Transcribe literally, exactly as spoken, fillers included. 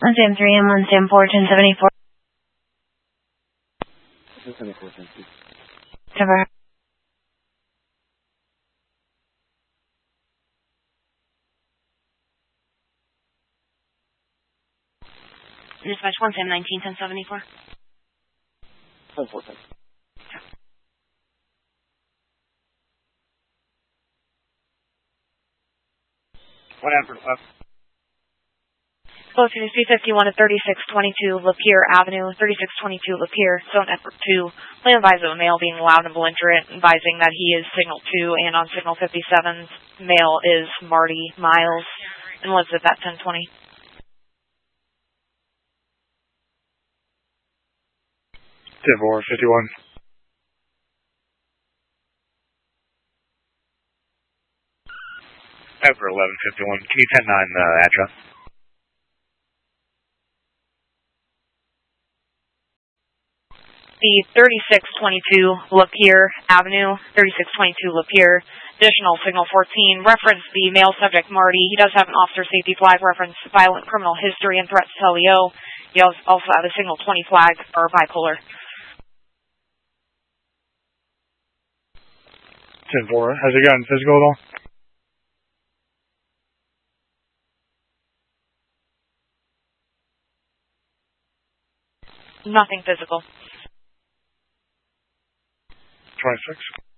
One Sam three and one Sam four, ten seventy-four. ten seventy-four, ten two. Cover. Dispatch one Sam nineteen, ten seventy-four. ten four, ten. One effort left. Close to C fifty-one to thirty-six twenty-two Lapeer Avenue, thirty-six twenty-two Lapeer, zone effort two. Plan advise of a male being loud and belligerent, advising that he is signal two, and on signal fifty-seven, male is Marty Miles, and lives at that ten twenty. ten four, fifty-one. Effort eleven fifty-one. Can you ten nine the uh, address? The thirty-six twenty-two Lapeer Avenue, thirty-six twenty-two Lapeer, additional signal fourteen, reference the male subject Marty. He does have an officer safety flag, reference violent criminal history and threats to L E O. He also have a signal twenty flag for bipolar. ten four, has he gotten physical at all? Nothing physical. twenty-six.